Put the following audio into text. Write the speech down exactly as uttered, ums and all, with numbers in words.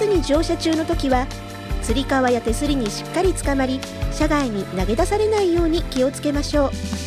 スに乗車中の時はつり革や手すりにしっかりつかまり、車外に投げ出されないように気をつけましょう。